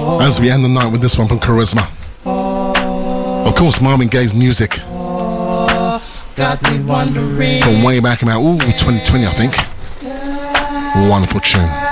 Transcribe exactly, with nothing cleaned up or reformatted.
As we end the night with this one from Charisma. Of course, Marvin Gaye's music. Got me wondering. From way back in about, ooh, twenty twenty, I think. Wonderful tune.